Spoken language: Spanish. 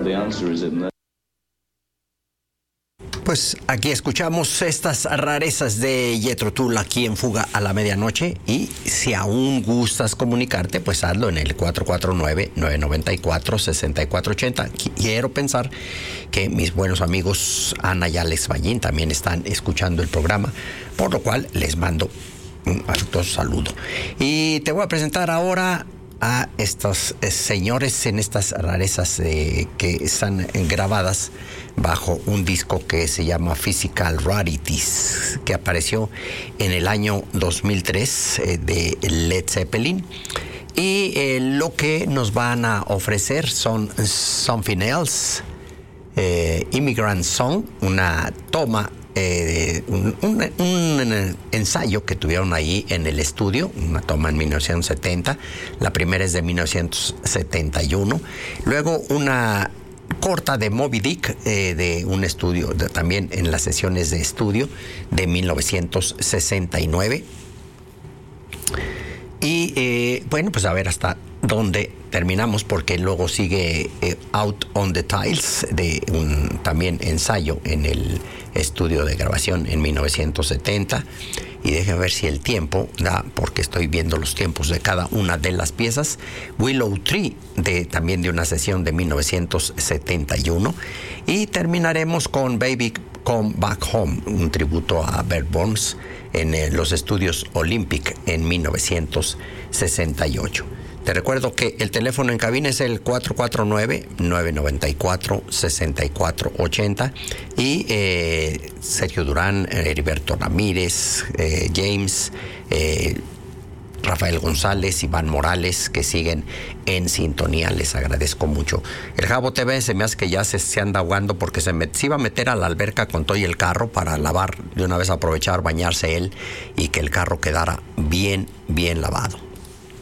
Pues aquí escuchamos estas rarezas de Jethro Tull aquí en Fuga a la Medianoche, y si aún gustas comunicarte, pues hazlo en el 449-994-6480. Quiero pensar que mis buenos amigos Ana y Alex Ballín también están escuchando el programa, por lo cual les mando un afectuoso saludo. Y te voy a presentar ahora a estos señores en estas rarezas que están grabadas bajo un disco que se llama Physical Rarities, que apareció en el año 2003 de Led Zeppelin. Y lo que nos van a ofrecer son Something Else, Immigrant Song, una toma, un ensayo que tuvieron ahí en el estudio, una toma en 1970, la primera es de 1971, luego una corta de Moby Dick de un estudio, también en las sesiones de estudio de 1969. Y bueno, pues a ver hasta dónde terminamos, porque luego sigue Out on the Tiles, de un también ensayo en el estudio de grabación en 1970. Y déjenme ver si el tiempo da, porque estoy viendo los tiempos de cada una de las piezas. Willow Tree, también de una sesión de 1971. Y terminaremos con Baby Come Back Home, un tributo a Bert Burns en los estudios Olympic en 1968. Te recuerdo que el teléfono en cabina es el 449-994-6480 y Sergio Durán, Heriberto Ramírez, James, Rafael González, Iván Morales, que siguen en sintonía, les agradezco mucho. El Jabo TV se me hace que ya se anda ahogando, porque se iba a meter a la alberca con todo y el carro para lavar, de una vez aprovechar, bañarse él y que el carro quedara bien lavado.